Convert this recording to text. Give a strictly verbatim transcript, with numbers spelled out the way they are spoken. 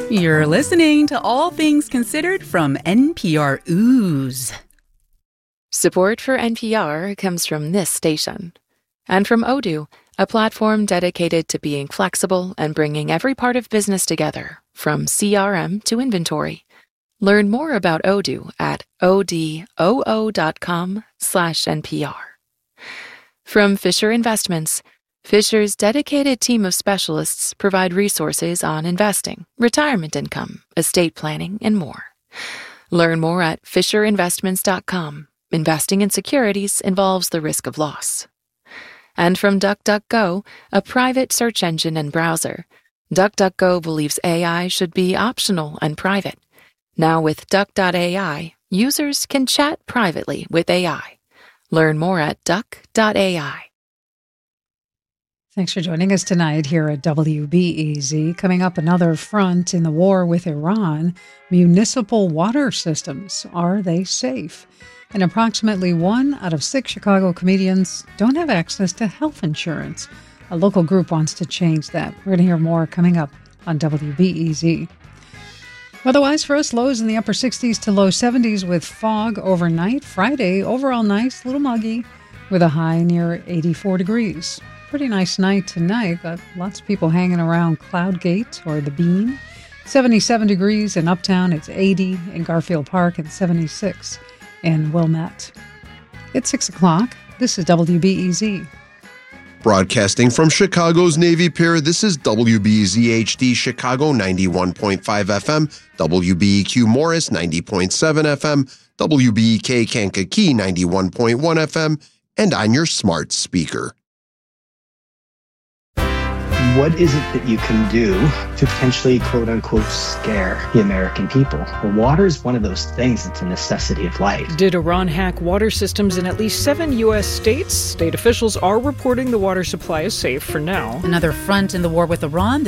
You're listening to All Things Considered from N P R Ooze. Support for N P R comes from this station. And from Odoo, a platform dedicated to being flexible and bringing every part of business together, from C R M to inventory. Learn more about Odoo at odoo.com slash NPR. From Fisher Investments, Fisher's dedicated team of specialists provide resources on investing, retirement income, estate planning, and more. Learn more at fisher investments dot com. Investing in securities involves the risk of loss. And from DuckDuckGo, a private search engine and browser, DuckDuckGo believes A I should be optional and private. Now with Duck dot A I, users can chat privately with A I. Learn more at duck dot A I. Thanks for joining us tonight here at W B E Z. Coming up, another front in the war with Iran. Municipal water systems, are they safe? And approximately one out of six Chicago comedians don't have access to health insurance. A local group wants to change that. We're going to hear more coming up on W B E Z. Otherwise, for us, lows in the upper sixties to low seventies with fog overnight. Friday, overall nice, little muggy, with a high near eighty-four degrees. Pretty nice night tonight. Got lots of people hanging around Cloudgate or the Bean. seventy-seven degrees in Uptown. It's eighty in Garfield Park and seventy-six in Wilmette. It's six o'clock. This is W B E Z. Broadcasting from Chicago's Navy Pier, this is W B E Z H D Chicago ninety-one point five F M, W B E Q Morris ninety point seven F M, W B E K Kankakee ninety-one point one F M, and on your smart speaker. What is it that you can do to potentially, quote unquote, scare the American people? Well, water is one of those things that's a necessity of life. Did Iran hack water systems in at least seven U S states? State officials are reporting the water supply is safe for now. Another front in the war with Iran.